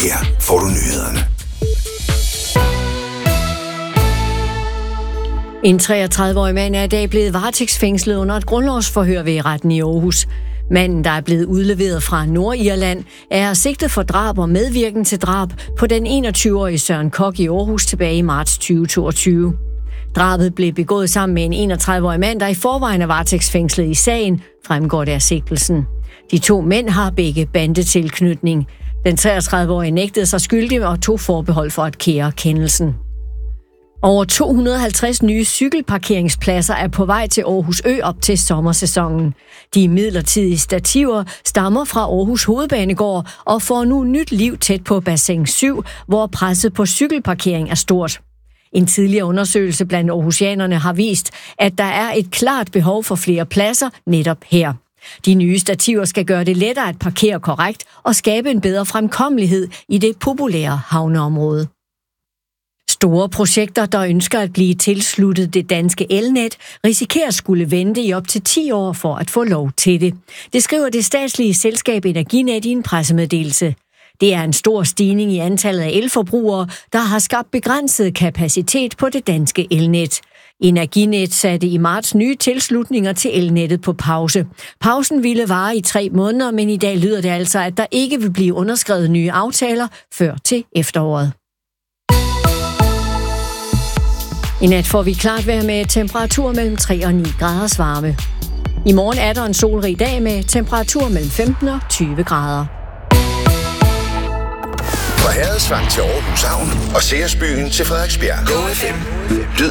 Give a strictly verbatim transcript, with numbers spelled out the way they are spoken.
Her får du nyhederne. En treogtredive-årig mand er i dag blevet varetægtsfængslet under et grundlovsforhør ved retten i Aarhus. Manden, der er blevet udleveret fra Nordirland, er sigtet for drab og medvirken til drab på den enogtyve-årige Søren Kok i Aarhus tilbage i marts tyve toogtyve. Drabet blev begået sammen med en enogtredive-årig mand, der i forvejen er varetægtsfængslet i sagen, fremgår det af sigtelsen. De to mænd har begge bandetilknytning. Den treogtredive-årige nægtede sig skyldig og tog forbehold for at kære kendelsen. Over to hundrede og halvtreds nye cykelparkeringspladser er på vej til Aarhus Ø op til sommersæsonen. De midlertidige stativer stammer fra Aarhus Hovedbanegård og får nu nyt liv tæt på Bassin syv, hvor presset på cykelparkering er stort. En tidligere undersøgelse blandt aarhusianerne har vist, at der er et klart behov for flere pladser netop her. De nye stativer skal gøre det lettere at parkere korrekt og skabe en bedre fremkommelighed i det populære havneområde. Store projekter, der ønsker at blive tilsluttet det danske elnet, risikerer at skulle vente i op til ti år for at få lov til det. Det skriver det statslige selskab Energinet i en pressemeddelelse. Det er en stor stigning i antallet af elforbrugere, der har skabt begrænset kapacitet på det danske elnet. Energinet satte i marts nye tilslutninger til elnettet på pause. Pausen ville vare i tre måneder, men i dag lyder det altså, at der ikke vil blive underskrevet nye aftaler før til efteråret. I nat får vi klart vejr med temperatur mellem tre og ni graders varme. I morgen er der en solrig dag med temperatur mellem femten og tyve grader. Fra Herredsvang til Aarhus Havn og Seersbyen til Frederiksbjerg. Go F M. Lyd